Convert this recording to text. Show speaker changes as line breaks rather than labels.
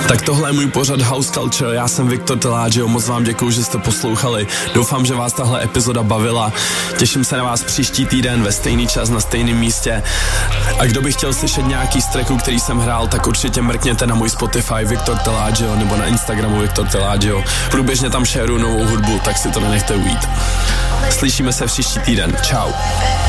Tak tohle je můj pořad House Culture, já jsem Viktor Telaggio, moc vám děkuju, že jste poslouchali. Doufám, že vás tahle epizoda bavila. Těším se na vás příští týden ve stejný čas na stejném místě. A kdo by chtěl slyšet nějaký z tracků, který jsem hrál, tak určitě mrkněte na můj Spotify Viktor Telaggio nebo na Instagramu Viktor Telaggio. Průběžně tam šeruju novou hudbu, tak si to nenechte ujít. Slyšíme se příští týden. Čau.